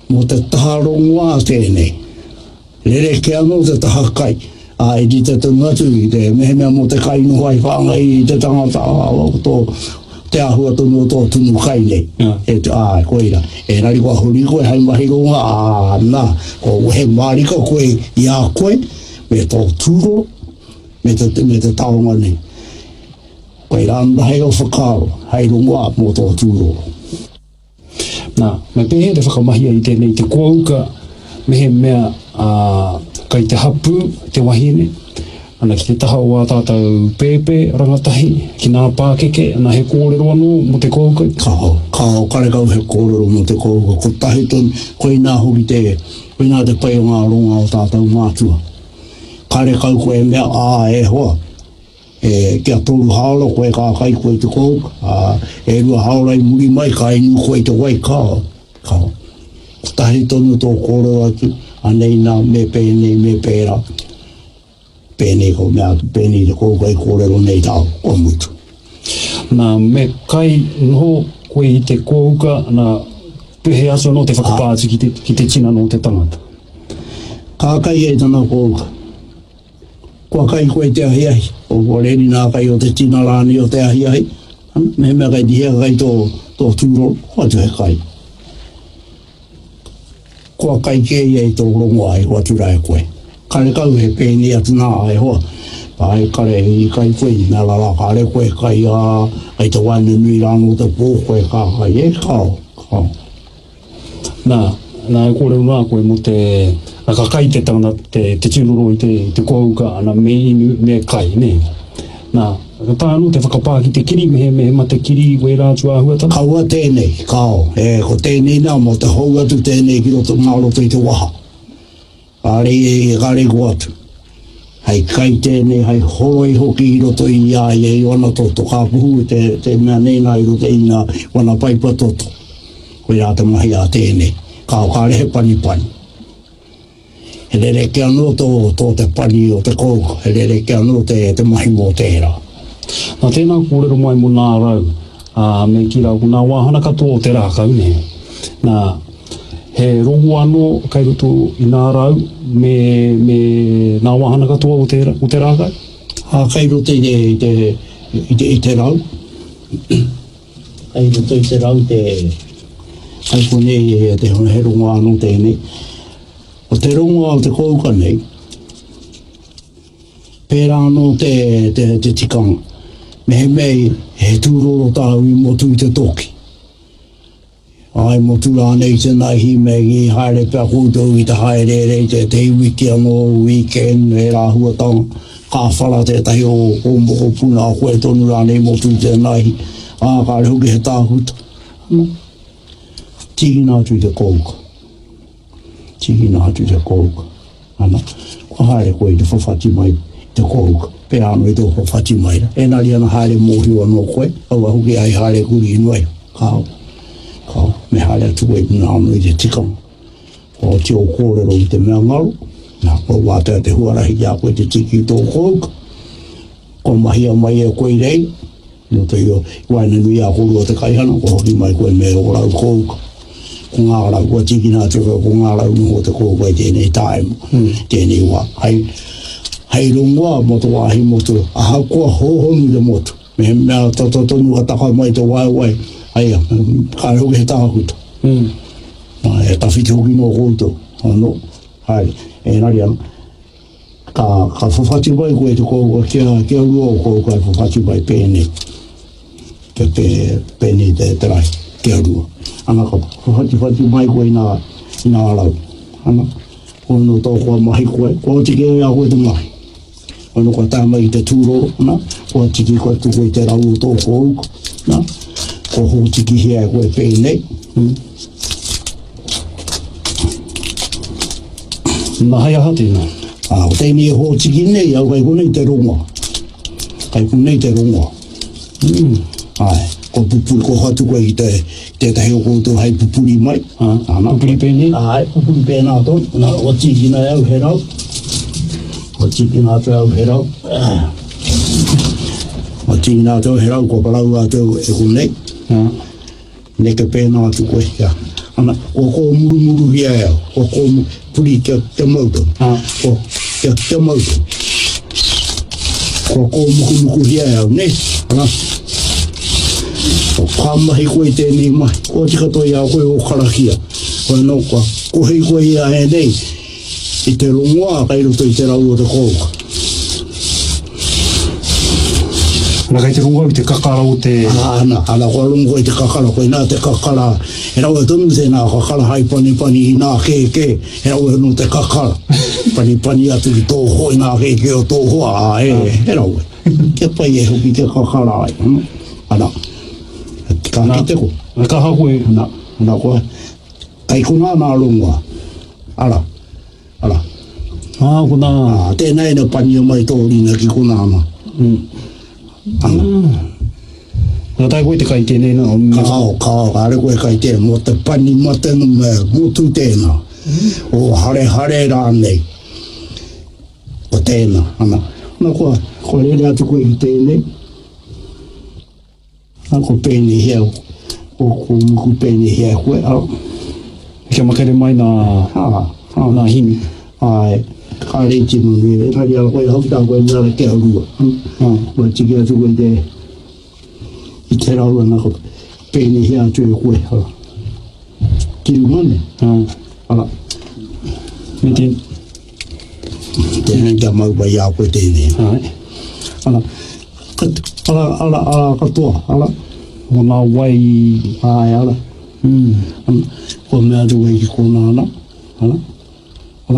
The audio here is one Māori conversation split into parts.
mo te taharongoa tēnei. Rere ke anō te tahakai. I te tungatu i te mehemea mo te kai no hai whanga i te tangata tō te ahua tonu tō tunu kai nei. Koeira. E rari kua huri koe hai mahi ronga, nā, ko he marika koe i a koe, me tō tūro, me te taonga nei. Koeira anda hei o whakaro, hai ronga mo tō tūro. Nā, me pehe te whakamahia i tēnei te kouka, mehemea kai te hapu, te wahine, ana ki te taha o a tātou pēpē, rangatahi, ki nā pākeke, ana he kōrero anō mo te kouka? Kao, kare kau he kōrero mo te kouka. Ko tahi ton, koe nā huri koe nā te pai o ngā ronga o tātou mātua. Kare kau koe mea, e hoa. Kia tolu haolo, koe kākai koe te kouka. E rua haorai muri mai, ka inu koe te wai kao. Ko tahi tonu tō kōrero atu, anei nā me pēra. Pēnei ko mea, pēnei te koukai kōrero nei tāo, o mutu. Nā, me kai noho koe i te kouka, nā pehe aso no te whakapāti ki te tina no te tangata. Kākai e tana kouka. Kua kai koe te ahiahi. O reri nā kai o te tina rāni o te ahiahi. Me mea kai tihea kai tō tūro, kua te he kai. Kua kai kei e tō rongo ai, kua turai koe. Kare kau he pēni atu nā ai hoa. Pai kare i kai koe i mea lala kare koe kai ai te waina nui rāno te pō koe kākai e kao. Nā e kōrero nā koe mo te kakai te tangana te tinoro i te kouka ana me inu me kai, ne? Nā, tānu te whakapāki te kiri mehe ma te kiri koe rātu āhuata? Kaua tēnei, kao. Ko tēnei nā mo te hou atu tēnei ki roto ngā roto i te waha. Kare ko atu. Hei kai tēnei, hei horoi hoki i roto i ia i wana toto. Ka puhu te mea nena i roto i ngā wana paipa toto. Koe rāta mahi a tēnei. Kao kare he pani. He rere ke anō tō te pani o te kouka. He rere ke anō te mahi mō tērā. Nā tēnā kōrero mai mo nā rau. Me ki rau, nā wāhana katoa o te rākau, ne? Nā, he rongo anō kai roto i nā rau me nā wāhana katoa o te rākau? Kai roto i te rau. Kai roto i te rau kai kone te he rongo anō tēnei. O te rongo au te kouka nei, pērā anō te tikanga. Mehe mei, he tūroro tāu i motu i te toki. Ai motu rānei te naihi mei i haere pia koutou i te haere te wiki anō weekend, e rāhua tanga. Ka whara te tahi o moko puna a koe tonu rānei motu i te naihi. Kāre hoki he tāhuta. Tiki nā tu i te kouka. Tiki nā tu te kouka. Kua haere koe i te whawhati mai te kouka. Pea anō i te whawhati mai. E nari ana haere mōhiu anō koe. Aua hoki ai haere kuri inuai. Kao. Me haere atu koe puna anō i te tikanga. O te o kōrero i te mea ngaru. Nā, o wātea te huarahi kia koe te tiki i tō kouka. Ko mahia mai e koe rei. No te io, waina nui a kuru o te kaihana. Ko hoki mai koe me o rau kouka. Ko ngā rau, kua tiki nā te ko ngā rau nuho te kōpai tēnei tāimu, tēnei wā. Hei rongoa moto wāhi moto, aha kua hohonu te moto. Mea tonu a taka mai te wai, aia, kāre hoki he tāhuta. E tawhiti hoki no koutou, anō, hai, e nari ana. Ka whawhati mai koe te kouka, kia rua o kouka e whawhati mai pēnei. Pēnei te rai, kia rua. Ana ka whawhati mai koe i nā rau. Ana, koe no tōkua mahi koe, koe tiki e a koe te mahi. Koe no koe tāma i te tūroro, koe tiki koe tuko i te rau o tōkua uka. Koe ho tiki hea koe pēnei. Nā hai aha tēnā? O tēnei ho tiki nei, au kai konei te ronga. Kai konei te ronga. Ai. Ko pupuri, ko hatu koe i te tahi o koutou hai pupuri mai. Pupuri pēnei? Ai, pupuri pēnā tō. O tiki nā au he rau. O tiki nā tō au he rau. O tiki nā tō he rau, ko parau a tō e konei. Neke pēnā atu koe. ana o ko muru ya o ko puli te moto o te moto ko muku ya ne ana o kama hi ko te ni mai o tika to ya ko o karakia ko no ko hei ko ia e nei I te rongoa kai roto I te rau o te kouka. Ana kai te rongoa I te kakara o te... Ana koa rongoa I te kakara, koe nā te kakara. E rau e tonu te nā kakara hai pani I nā keke. E rau e no te kakara. Pani atu I tō hoi nā keke o tō hoa. E rau e. Ke pai e hoki te kakara ai. Ana. Ka ki te ko. Ana ka hakoe. Ana koe. Kai kuna nā rongoa. Ara. Kuna. Tēnei na pani o mai tōrina ki kuna ana. Nā tai koe te kai tēnei na. Kao, are koe kai tēnei. Mo te pani matenu me, mo tu tēnā. O hare rānei. O tēnā, ana. Ana koe rere atu koe I tēnei. Ana koe pēni hea. O koe muku pēni hea koe. Kia makere mai nā hini. Ai, ka reiti nui. Rari ala koe hauta koe nara ke aurua. Koe tiki atu koe te I te raua nā koe pēni hea atu e koe. Kiru mane. Ala. Me tēn. Tēnei kia maupa ia koe tēnei. Ala. Ala katoa. Ala. O nā wai. Ai, ala. Koe mea atu koe ki kona ana. Ala.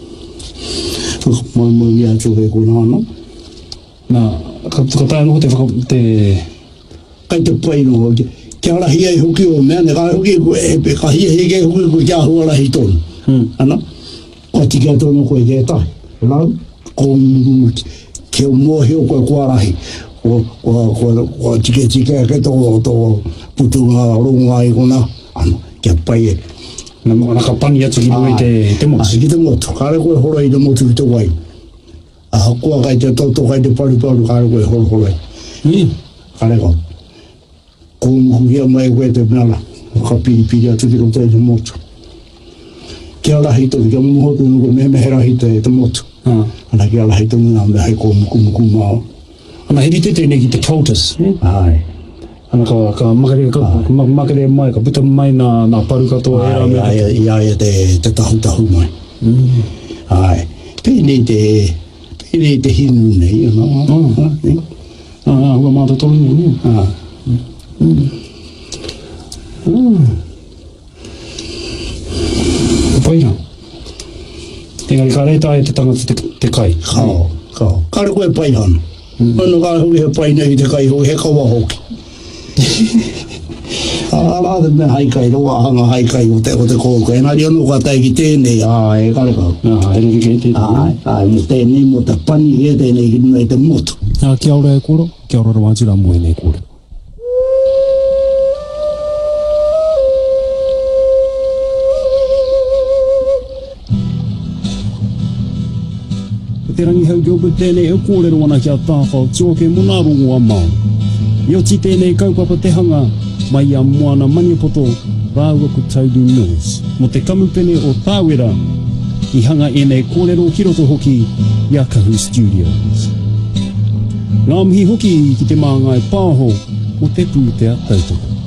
Moi ia atu koe kona ana. Nā, ka tae noho te... Kai te pai noho. Kia rahi ai hoki o mea, ne ka hoki koe epe, ka hia hege hoki koe kia hua rahi tonu. Ana. Koe tiki atono koe kia tahi. Lau. Ko kia mua heo koe kua rahi. Ko tike ke tō putunga ronga I kona. Ana. Kia pai e. Nā ka pani atu ki nui te motu. Ki te motu. Kāre koe hora I te motu ki te wai. Kua kai te tauto kai te paru, kāre koe hora. Kāre koe. Ko muhia mai koe te nala. Ka piri atu ki roto I te motu. Kia rahi tonu, kia muhotu nuku mehe rahi te motu. Ana kia rahi tonu nā me hai ko muku mao. Ana hiri te tēnei ki te poultice. Ai. Ana ka makere mai, ka puta mai nā paru katoa e rā mea. Ia te tahu mai. Ai. Pēnei te hinu nei. Hua mātou tolu nei. Paira. Engari ka reita e te tangata te kai. Kao. Kāre koe pai hana. Ano kāre hoki he pai nei te kai hoki, he kawa hoki. Rāda me haikai, roa hanga haikai o te kōka. Enari anu ka tai ki tēnei, e kare kau. Here ki tēnei. Mo tēnei, mo te pani he tēnei ki nei te motu. Kia ora e koro, kia ora rawātira mo e nei kore. Te rangi hau Gilbert tēnei e kōrero ana kia tāwhao tua ke mona rongo a mau. I oti tēnei kaupapa te hanga mai a moana Maniapoto rāua ku Tauru Mills. Mo te kamupene o Tāwera I hanga e nei kōrero ki roto hoki I a Kahu Studios. Ngā mihi hoki ki te māngai pāho o te pū te atautoko.